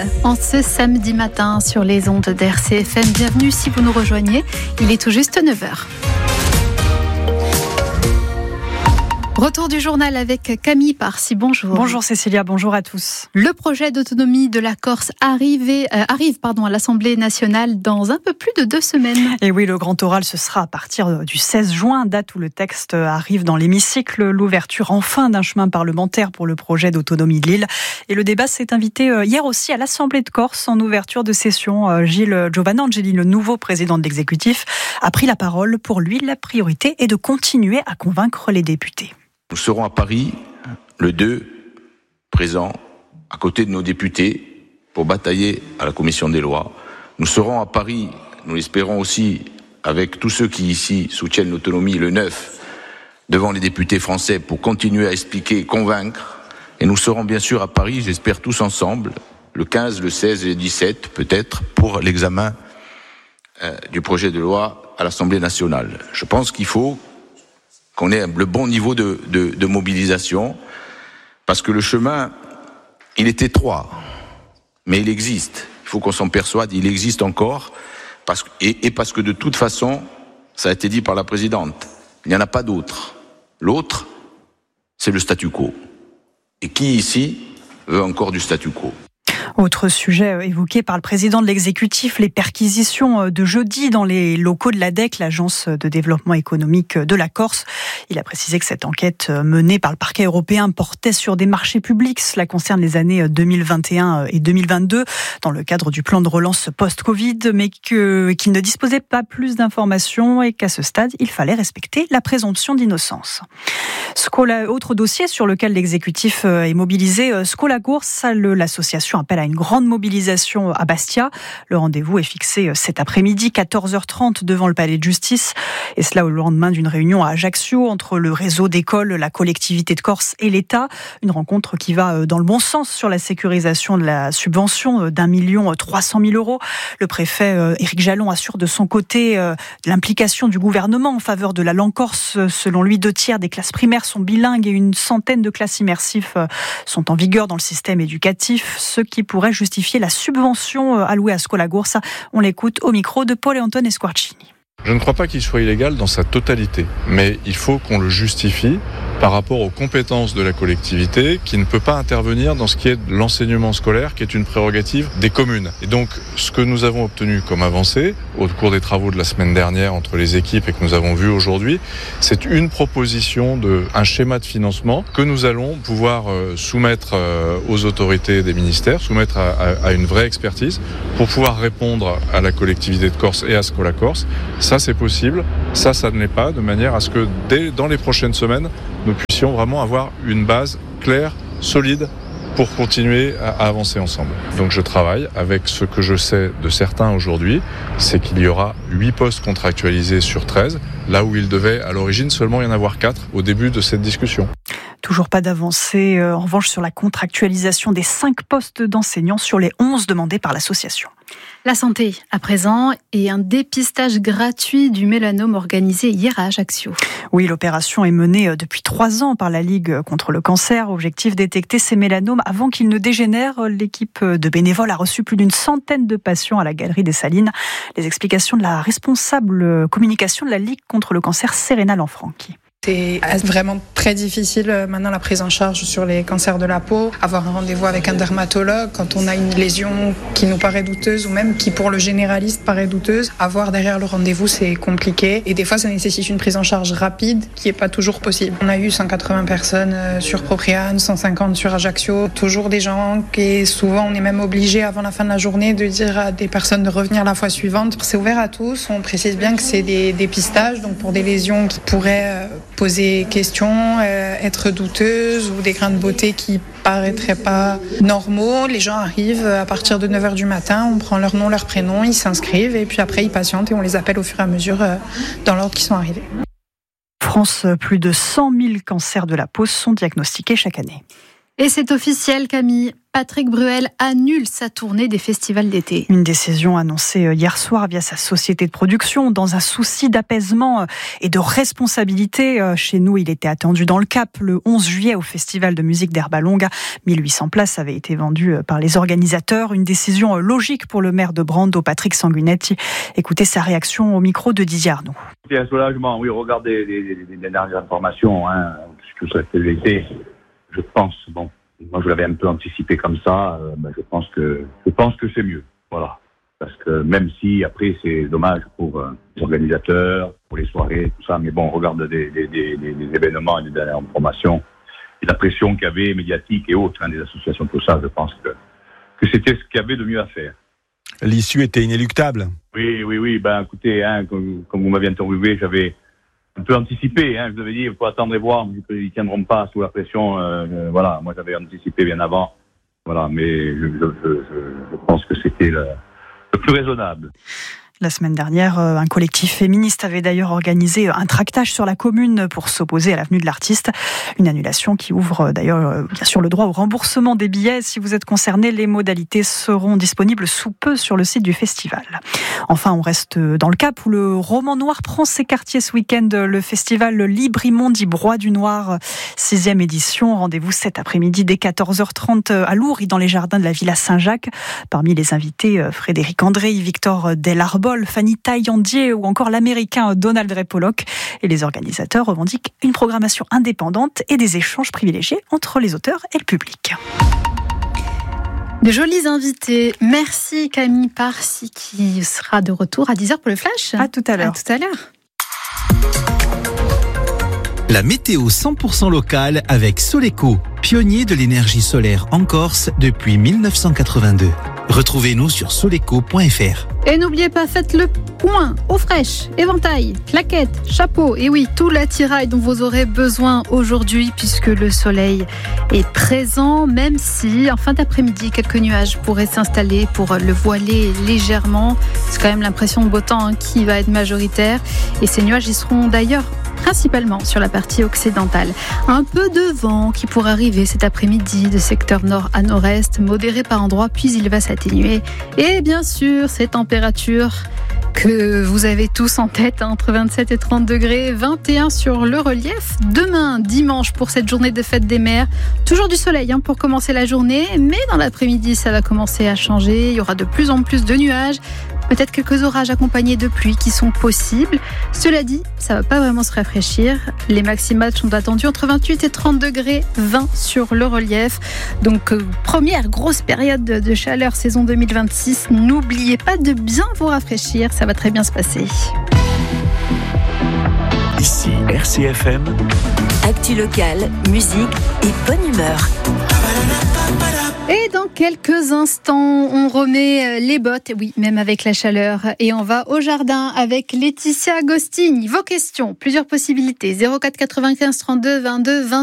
En ce samedi matin sur les ondes d'RCFM, bienvenue si vous nous rejoignez, il est tout juste 9h. Retour du journal avec Camille Parsi, bonjour. Bonjour Cécilia, bonjour à tous. Le projet d'autonomie de la Corse arrive à l'Assemblée nationale dans un peu plus de 2 semaines. Et oui, le grand oral, ce sera à partir du 16 juin, date où le texte arrive dans l'hémicycle. L'ouverture enfin d'un chemin parlementaire pour le projet d'autonomie de l'île. Et le débat s'est invité hier aussi à l'Assemblée de Corse en ouverture de session. Gilles Giovanangeli, le nouveau président de l'exécutif, a pris la parole. Pour lui, la priorité est de continuer à convaincre les députés. Nous serons à Paris le 2, présents à côté de nos députés pour batailler à la commission des lois. Nous serons à Paris, nous l'espérons aussi, avec tous ceux qui ici soutiennent l'autonomie le 9, devant les députés français pour continuer à expliquer et convaincre. Et nous serons bien sûr à Paris, j'espère tous ensemble, le 15, le 16 et le 17 peut-être, pour l'examen du projet de loi à l'Assemblée nationale. Je pense qu'il faut qu'on ait le bon niveau de mobilisation, parce que le chemin, il est étroit, mais il existe. Il faut qu'on s'en persuade, il existe encore, parce que de toute façon, ça a été dit par la présidente, il n'y en a pas d'autre. L'autre, c'est le statu quo. Et qui ici veut encore du statu quo ? Autre sujet évoqué par le président de l'exécutif, les perquisitions de jeudi dans les locaux de l'ADEC, l'agence de développement économique de la Corse. Il a précisé que cette enquête menée par le parquet européen portait sur des marchés publics. Cela concerne les années 2021 et 2022 dans le cadre du plan de relance post-Covid, mais qu'il ne disposait pas plus d'informations et qu'à ce stade, il fallait respecter la présomption d'innocence. Autre dossier sur lequel l'exécutif est mobilisé, Scolagours, l'association appelle à une grande mobilisation à Bastia. Le rendez-vous est fixé cet après-midi, 14h30, devant le palais de justice. Et cela au lendemain d'une réunion à Ajaccio entre le réseau d'écoles, la collectivité de Corse et l'État. Une rencontre qui va dans le bon sens sur la sécurisation de la subvention d'1 300 000 €. Le préfet Éric Jalon assure de son côté l'implication du gouvernement en faveur de la langue corse. Selon lui, 2/3 des classes primaires sont bilingues et une centaine de classes immersives sont en vigueur dans le système éducatif, ce qui pourrait justifier la subvention allouée à Scolagours. On l'écoute au micro de Paul-Antoine Esquarcini. Je ne crois pas qu'il soit illégal dans sa totalité, mais il faut qu'on le justifie par rapport aux compétences de la collectivité qui ne peut pas intervenir dans ce qui est de l'enseignement scolaire, qui est une prérogative des communes. Et donc, ce que nous avons obtenu comme avancée au cours des travaux de la semaine dernière entre les équipes et que nous avons vu aujourd'hui, c'est une proposition un schéma de financement que nous allons pouvoir soumettre aux autorités des ministères, soumettre à une vraie expertise pour pouvoir répondre à la collectivité de Corse et à Scola Corse. Ça, c'est possible. Ça ne l'est pas, de manière à ce que dans les prochaines semaines, nous puissions vraiment avoir une base claire, solide, pour continuer à avancer ensemble. Donc je travaille avec ce que je sais de certains aujourd'hui, c'est qu'il y aura 8 postes contractualisés sur 13, là où il devait à l'origine seulement y en avoir 4 au début de cette discussion. Toujours pas d'avancée, en revanche, sur la contractualisation des 5 postes d'enseignants sur les 11 demandés par l'association. La santé, à présent, et un dépistage gratuit du mélanome organisé hier à Ajaccio. Oui, l'opération est menée depuis 3 ans par la Ligue contre le cancer. Objectif, détecter ces mélanomes avant qu'ils ne dégénèrent. L'équipe de bénévoles a reçu plus d'une centaine de patients à la Galerie des Salines. Les explications de la responsable communication de la Ligue contre le cancer, Serena Lanfranchi. C'est vraiment très difficile maintenant la prise en charge sur les cancers de la peau, avoir un rendez-vous avec un dermatologue quand on a une lésion qui nous paraît douteuse ou même qui pour le généraliste paraît douteuse. Avoir derrière le rendez-vous c'est compliqué et des fois ça nécessite une prise en charge rapide qui n'est pas toujours possible. On a eu 180 personnes sur Propriane, 150 sur Ajaccio, toujours des gens qui souvent on est même obligé avant la fin de la journée de dire à des personnes de revenir la fois suivante. C'est ouvert à tous, on précise bien que c'est des dépistages donc pour des lésions qui pourraient poser question, être douteuses ou des grains de beauté qui paraîtraient pas normaux. Les gens arrivent à partir de 9h du matin, on prend leur nom, leur prénom, ils s'inscrivent et puis après ils patientent et on les appelle au fur et à mesure dans l'ordre qu'ils sont arrivés. France, plus de 100 000 cancers de la peau sont diagnostiqués chaque année. Et c'est officiel, Camille. Patrick Bruel annule sa tournée des festivals d'été. Une décision annoncée hier soir via sa société de production dans un souci d'apaisement et de responsabilité. Chez nous, il était attendu dans le Cap le 11 juillet au Festival de musique d'Herbalonga. 1800 places avaient été vendues par les organisateurs. Une décision logique pour le maire de Brando, Patrick Sanguinetti. Écoutez sa réaction au micro de Didier Arnaud. C'est un soulagement, oui, regardez les dernières informations, puisque ça a été, je pense, moi, je l'avais un peu anticipé comme ça. Je pense que c'est mieux. Voilà. Parce que même si après c'est dommage pour les organisateurs, pour les soirées, tout ça. Mais bon, on regarde des événements et des dernières informations et la pression qu'il y avait médiatique et autres, des associations, tout ça. Je pense que c'était ce qu'il y avait de mieux à faire. L'issue était inéluctable. Oui. Écoutez, comme vous m'aviez interviewé, j'avais un peu anticipé, je vous avais dit, il faut attendre et voir, ils ne tiendront pas sous la pression, voilà, moi j'avais anticipé bien avant, voilà, mais je pense que c'était le plus raisonnable. La semaine dernière, un collectif féministe avait d'ailleurs organisé un tractage sur la commune pour s'opposer à l'avenue de l'Artiste. Une annulation qui ouvre d'ailleurs bien sûr le droit au remboursement des billets. Si vous êtes concerné, les modalités seront disponibles sous peu sur le site du festival. Enfin, on reste dans le Cap où le roman noir prend ses quartiers ce week-end. Le festival Librimond dit Broye du Noir, 6e édition. Rendez-vous cet après-midi dès 14h30 à Loury dans les jardins de la Villa Saint-Jacques. Parmi les invités, Frédéric André, Victor Delarbol, Fanny Taillandier ou encore l'américain Donald Ray Pollock. Et les organisateurs revendiquent une programmation indépendante et des échanges privilégiés entre les auteurs et le public. De jolis invités. Merci Camille Parsi qui sera de retour à 10h pour le Flash. À tout à l'heure. À tout à l'heure. La météo 100% locale avec Soleco, pionnier de l'énergie solaire en Corse depuis 1982. Retrouvez-nous sur soleco.fr. Et n'oubliez pas, faites le point eau fraîche, éventail, claquettes, chapeau. Et oui, tout l'attirail dont vous aurez besoin aujourd'hui puisque le soleil est présent, même si en fin d'après-midi, quelques nuages pourraient s'installer pour le voiler légèrement. C'est quand même l'impression de beau temps qui va être majoritaire. Et ces nuages, ils seront d'ailleurs principalement sur la partie occidentale. Un peu de vent qui pourrait arriver cet après-midi de secteur nord à nord-est, modéré par endroits, puis il va s'atténuer. Et bien sûr, ces températures que vous avez tous en tête, entre 27 et 30 degrés, 21 sur le relief. Demain, dimanche, pour cette journée de fête des mers, toujours du soleil pour commencer la journée, mais dans l'après-midi, ça va commencer à changer. Il y aura de plus en plus de nuages. Peut-être quelques orages accompagnés de pluie qui sont possibles. Cela dit, ça ne va pas vraiment se rafraîchir. Les maximales sont attendus entre 28 et 30 degrés, 20 sur le relief. Donc, première grosse période de chaleur saison 2026. N'oubliez pas de bien vous rafraîchir, ça va très bien se passer. Ici RCFM. Actu locale, musique et bonne humeur. Et dans quelques instants, on remet les bottes, oui, même avec la chaleur, et on va au jardin avec Laetitia Agostini. Vos questions, plusieurs possibilités, 04 95 32 22 22.